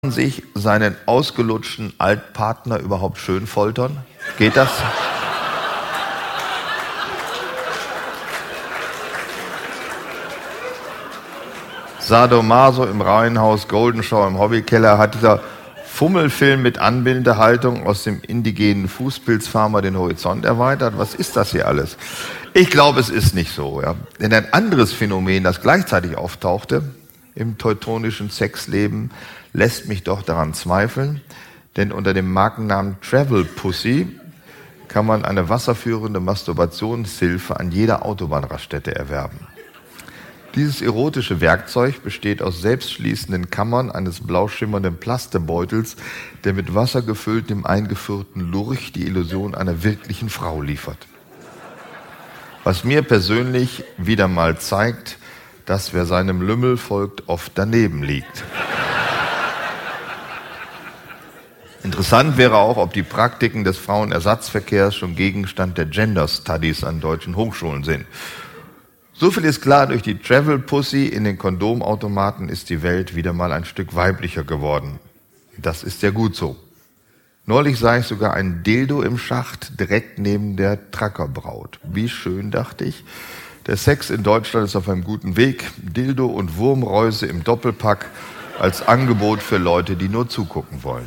sich seinen ausgelutschten Altpartner überhaupt schön foltern? Geht das? Sadomaso im Reihenhaus, Goldenschau im Hobbykeller. Hat dieser Fummelfilm mit Anbindehaltung aus dem indigenen Fußpilzfarmer den Horizont erweitert? Was ist das hier alles? Ich glaube, es ist nicht so. Ja. Denn ein anderes Phänomen, das gleichzeitig auftauchte im teutonischen Sexleben, lässt mich doch daran zweifeln, denn unter dem Markennamen Travel Pussy kann man eine wasserführende Masturbationshilfe an jeder Autobahnraststätte erwerben. Dieses erotische Werkzeug besteht aus selbstschließenden Kammern eines blau schimmernden Plastebeutels, der mit Wasser gefüllt dem eingeführten Lurch die Illusion einer wirklichen Frau liefert. Was mir persönlich wieder mal zeigt, dass wer seinem Lümmel folgt, oft daneben liegt. Interessant wäre auch, ob die Praktiken des Frauenersatzverkehrs schon Gegenstand der Gender Studies an deutschen Hochschulen sind. So viel ist klar, durch die Travel Pussy in den Kondomautomaten ist die Welt wieder mal ein Stück weiblicher geworden. Das ist ja gut so. Neulich sah ich sogar ein Dildo im Schacht direkt neben der Trackerbraut. Wie schön, dachte ich. Der Sex in Deutschland ist auf einem guten Weg. Dildo und Wurmräuse im Doppelpack als Angebot für Leute, die nur zugucken wollen.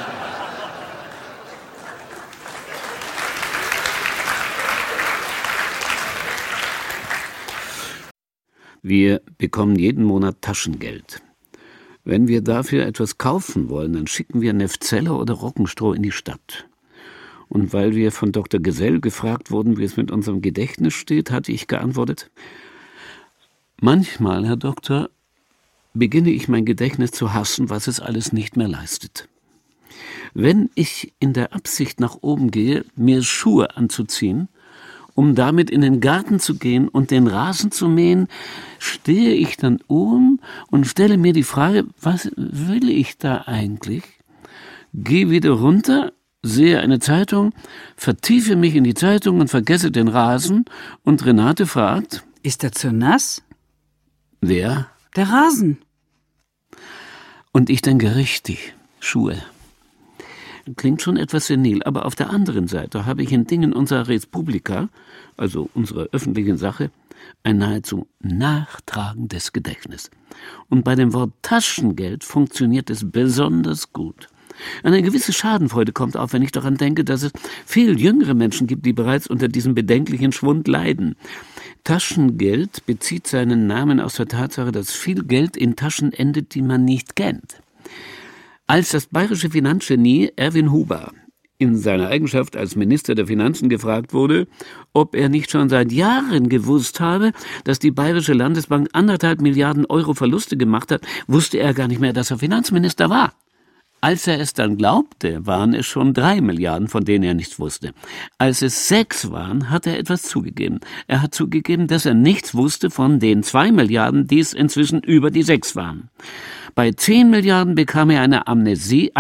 Wir bekommen jeden Monat Taschengeld. Wenn wir dafür etwas kaufen wollen, dann schicken wir Nephzeller oder Rockenstroh in die Stadt. Und weil wir von Dr. Gesell gefragt wurden, wie es mit unserem Gedächtnis steht, hatte ich geantwortet: Manchmal, Herr Doktor, beginne ich mein Gedächtnis zu hassen, was es alles nicht mehr leistet. Wenn ich in der Absicht nach oben gehe, mir Schuhe anzuziehen, um damit in den Garten zu gehen und den Rasen zu mähen, stehe ich dann um und stelle mir die Frage, was will ich da eigentlich? Gehe wieder runter, sehe eine Zeitung, vertiefe mich in die Zeitung und vergesse den Rasen, und Renate fragt: Ist er zu nass? Wer? Der Rasen. Und ich denke, richtig, Schuhe. Klingt schon etwas senil, aber auf der anderen Seite habe ich in Dingen unserer Res Publica, also unserer öffentlichen Sache, ein nahezu nachtragendes Gedächtnis. Und bei dem Wort Taschengeld funktioniert es besonders gut. Eine gewisse Schadenfreude kommt auf, wenn ich daran denke, dass es viel jüngere Menschen gibt, die bereits unter diesem bedenklichen Schwund leiden. Taschengeld bezieht seinen Namen aus der Tatsache, dass viel Geld in Taschen endet, die man nicht kennt. Als das bayerische Finanzgenie Erwin Huber in seiner Eigenschaft als Minister der Finanzen gefragt wurde, ob er nicht schon seit Jahren gewusst habe, dass die Bayerische Landesbank 1,5 Milliarden Euro Verluste gemacht hat, wusste er gar nicht mehr, dass er Finanzminister war. Als er es dann glaubte, waren es schon 3 Milliarden, von denen er nichts wusste. Als es 6 waren, hat er etwas zugegeben. Er hat zugegeben, dass er nichts wusste von den 2 Milliarden, die es inzwischen über die 6 waren. Bei 10 Milliarden bekam er eine Amnestie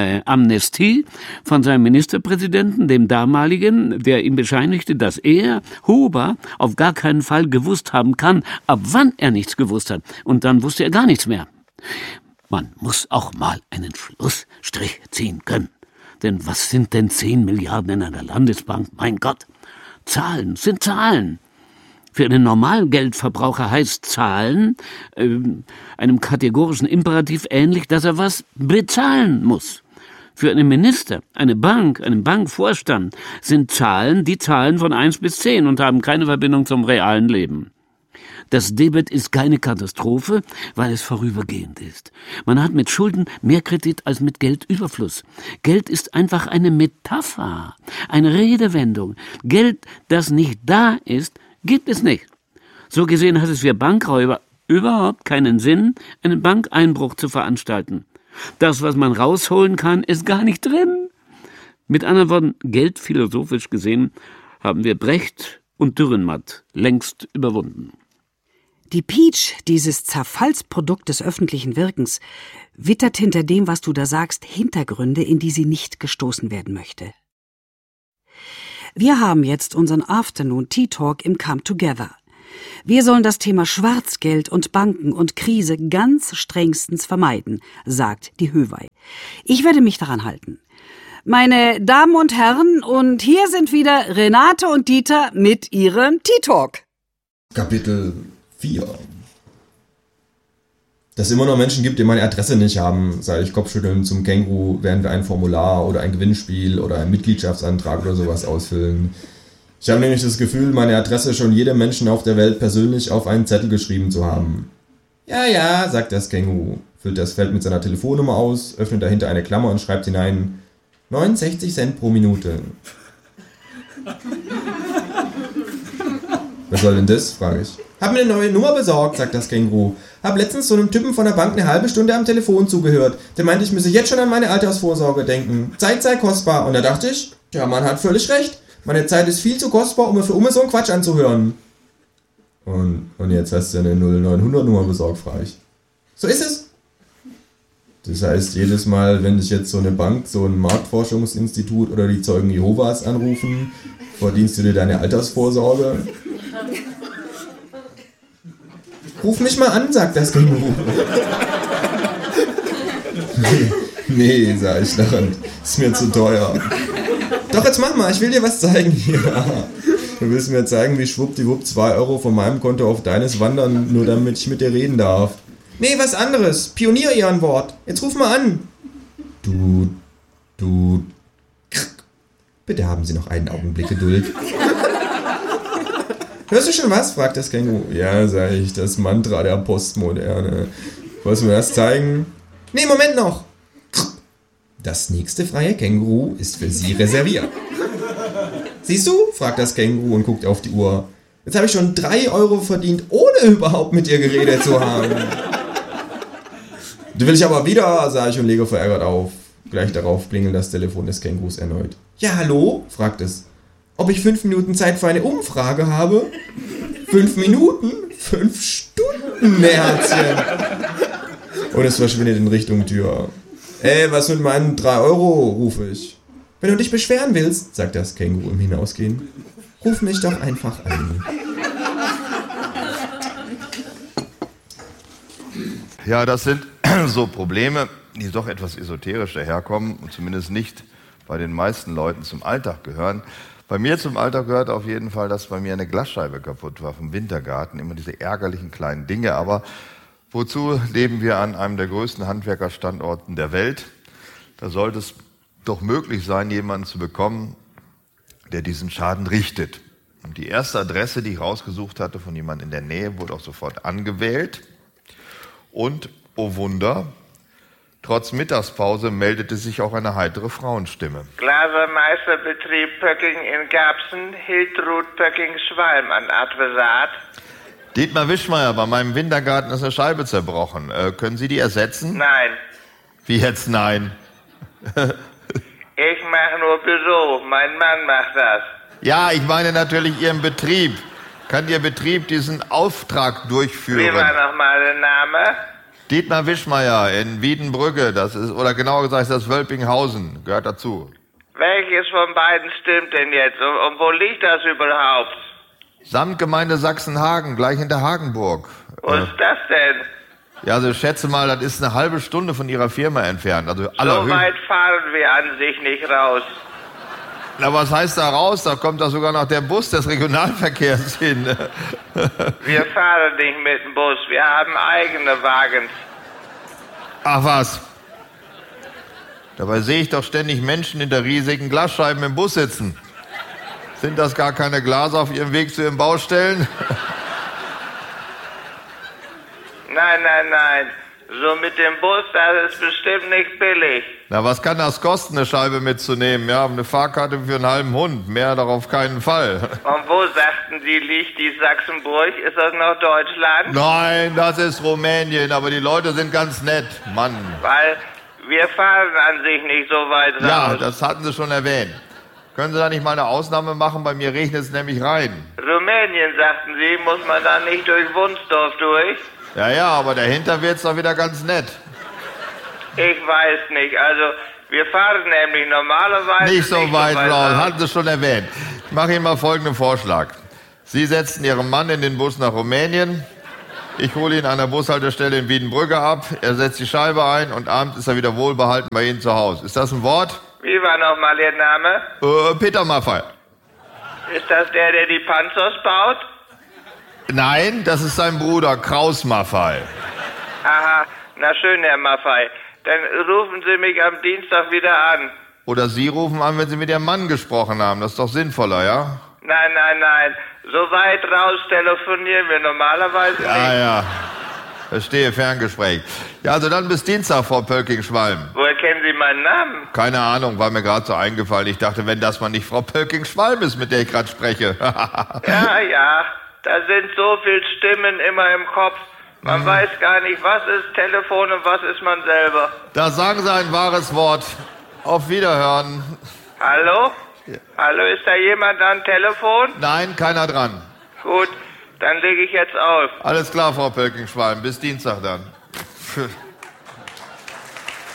von seinem Ministerpräsidenten, dem damaligen, der ihm bescheinigte, dass er, Huber, auf gar keinen Fall gewusst haben kann, ab wann er nichts gewusst hat. Und dann wusste er gar nichts mehr. Man muss auch mal einen Schlussstrich ziehen können. Denn was sind denn 10 Milliarden in einer Landesbank? Mein Gott, Zahlen sind Zahlen. Für einen Normalgeldverbraucher heißt Zahlen einem kategorischen Imperativ ähnlich, dass er was bezahlen muss. Für einen Minister, eine Bank, einen Bankvorstand sind Zahlen die Zahlen von 1 bis 10 und haben keine Verbindung zum realen Leben. Das Debet ist keine Katastrophe, weil es vorübergehend ist. Man hat mit Schulden mehr Kredit als mit Geldüberfluss. Geld ist einfach eine Metapher, eine Redewendung. Geld, das nicht da ist, gibt es nicht. So gesehen hat es für Bankräuber überhaupt keinen Sinn, einen Bankeinbruch zu veranstalten. Das, was man rausholen kann, ist gar nicht drin. Mit anderen Worten, Geld philosophisch gesehen haben wir Brecht und Dürrenmatt längst überwunden. Die Peach, dieses Zerfallsprodukt des öffentlichen Wirkens, wittert hinter dem, was du da sagst, Hintergründe, in die sie nicht gestoßen werden möchte. Wir haben jetzt unseren Afternoon Tea Talk im Come Together. Wir sollen das Thema Schwarzgeld und Banken und Krise ganz strengstens vermeiden, sagt die Höwei. Ich werde mich daran halten. Meine Damen und Herren, und hier sind wieder Renate und Dieter mit ihrem Tea-Talk. Kapitel 4. Dass es immer noch Menschen gibt, die meine Adresse nicht haben, sage ich kopfschüttelnd zum Känguru, während wir ein Formular oder ein Gewinnspiel oder einen Mitgliedschaftsantrag oder sowas ausfüllen. Ich habe nämlich das Gefühl, meine Adresse schon jedem Menschen auf der Welt persönlich auf einen Zettel geschrieben zu haben. Ja, sagt das Känguru, füllt das Feld mit seiner Telefonnummer aus, öffnet dahinter eine Klammer und schreibt hinein 69 Cent pro Minute. Was soll denn das, frage ich. Hab mir eine neue Nummer besorgt, sagt das Känguru. Hab letztens so einem Typen von der Bank eine halbe Stunde am Telefon zugehört. Der meinte, ich müsse jetzt schon an meine Altersvorsorge denken. Zeit sei kostbar. Und da dachte ich, der Mann hat völlig recht. Meine Zeit ist viel zu kostbar, um mir für so einen Quatsch anzuhören. Und jetzt hast du eine 0900-Nummer besorgt, frage ich. So ist es. Das heißt, jedes Mal, wenn dich jetzt so eine Bank, so ein Marktforschungsinstitut oder die Zeugen Jehovas anrufen, verdienst du dir deine Altersvorsorge? Ruf mich mal an, sagt das Känguru. Nee, sag ich lachend. Ist mir zu teuer. Doch, jetzt mach mal, ich will dir was zeigen. Ja. Du willst mir zeigen, wie schwuppdiwupp 2 Euro von meinem Konto auf deines wandern, nur damit ich mit dir reden darf. Nee, was anderes. Pionier-Ehrenwort. Jetzt ruf mal an. Du. Bitte haben Sie noch einen Augenblick Geduld. Hörst du schon was? Fragt das Känguru. Ja, sag ich, das Mantra der Postmoderne. Wolltest du mir das zeigen? Nee, Moment noch. Das nächste freie Känguru ist für Sie reserviert. Siehst du? Fragt das Känguru und guckt auf die Uhr. Jetzt habe ich schon 3 Euro verdient, ohne überhaupt mit ihr geredet zu haben. Du will ich aber wieder, sage ich und lege verärgert auf. Gleich darauf klingelt das Telefon des Kängurus erneut. Ja, hallo? Fragt es. Ob ich 5 Minuten Zeit für eine Umfrage habe? 5 Minuten? 5 Stunden, Herzchen. Und es verschwindet in Richtung Tür. Ey, was mit meinen 3 Euro, rufe ich. Wenn du dich beschweren willst, sagt das Känguru im Hinausgehen, ruf mich doch einfach an. Ja, das sind so Probleme, die doch etwas esoterisch daherkommen und zumindest nicht bei den meisten Leuten zum Alltag gehören. Bei mir zum Alltag gehört auf jeden Fall, dass bei mir eine Glasscheibe kaputt war vom Wintergarten. Immer diese ärgerlichen kleinen Dinge. Aber wozu leben wir an einem der größten Handwerkerstandorten der Welt? Da sollte es doch möglich sein, jemanden zu bekommen, der diesen Schaden richtet. Und die erste Adresse, die ich rausgesucht hatte von jemandem in der Nähe, wurde auch sofort angewählt. Und, oh Wunder, trotz Mittagspause meldete sich auch eine heitere Frauenstimme. Glasermeisterbetrieb Pöcking in Garbsen, Hiltrud Pöcking-Schwalm an Adressat. Dietmar Wischmeier, bei meinem Wintergarten ist eine Scheibe zerbrochen. Können Sie die ersetzen? Nein. Wie jetzt nein? Ich mache nur Büro, mein Mann macht das. Ja, ich meine natürlich Ihren Betrieb. Kann Ihr Betrieb diesen Auftrag durchführen? Wie war nochmal der Name? Dietmar Wischmeier in Wiedenbrügge, das ist, oder genauer gesagt, das Wölpinghausen, gehört dazu. Welches von beiden stimmt denn jetzt? Und wo liegt das überhaupt? Samtgemeinde Sachsenhagen, gleich hinter Hagenburg. Wo ist das denn? Ja, also ich schätze mal, das ist eine halbe Stunde von Ihrer Firma entfernt. Also so weit fahren wir an sich nicht raus. Na, was heißt da raus? Da kommt da sogar noch der Bus des Regionalverkehrs hin. Wir fahren nicht mit dem Bus, wir haben eigene Wagen. Ach was. Dabei sehe ich doch ständig Menschen hinter riesigen Glasscheiben im Bus sitzen. Sind das gar keine Glaser auf ihrem Weg zu ihren Baustellen? Nein. So mit dem Bus, das ist bestimmt nicht billig. Na, was kann das kosten, eine Scheibe mitzunehmen? Ja, eine Fahrkarte für einen halben Hund. Mehr doch auf keinen Fall. Und wo, sagten Sie, liegt die Sachsenburg? Ist das noch Deutschland? Nein, das ist Rumänien, aber die Leute sind ganz nett, Mann. Weil wir fahren an sich nicht so weit raus. Ja, das hatten Sie schon erwähnt. Können Sie da nicht mal eine Ausnahme machen? Bei mir regnet es nämlich rein. Rumänien, sagten Sie, muss man da nicht durch Wunsdorf durch? Ja, aber dahinter wird's doch wieder ganz nett. Ich weiß nicht, also wir fahren nämlich normalerweise nicht so weit raus, hatten Sie schon erwähnt. Ich mache Ihnen mal folgenden Vorschlag. Sie setzten Ihren Mann in den Bus nach Rumänien. Ich hole ihn an der Bushaltestelle in Wiedenbrügge ab. Er setzt die Scheibe ein und abends ist er wieder wohlbehalten bei Ihnen zu Hause. Ist das ein Wort? Wie war nochmal Ihr Name? Peter Maffay. Ist das der die Panzers baut? Nein, das ist sein Bruder Kraus Maffay. Aha, na schön, Herr Maffay. Dann rufen Sie mich am Dienstag wieder an. Oder Sie rufen an, wenn Sie mit Ihrem Mann gesprochen haben. Das ist doch sinnvoller, ja? Nein. So weit raus telefonieren wir normalerweise nicht. Ja. Verstehe, Ferngespräch. Ja, also dann bis Dienstag, Frau Pölking-Schwalm. Woher kennen Sie meinen Namen? Keine Ahnung, war mir gerade so eingefallen. Ich dachte, wenn das mal nicht Frau Pölking-Schwalm ist, mit der ich gerade spreche. Ja, da sind so viele Stimmen immer im Kopf. Man weiß gar nicht, was ist Telefon und was ist man selber. Da sagen Sie ein wahres Wort. Auf Wiederhören. Hallo? Ja. Hallo, ist da jemand am Telefon? Nein, keiner dran. Gut, dann lege ich jetzt auf. Alles klar, Frau Pölking-Schwalm. Bis Dienstag dann.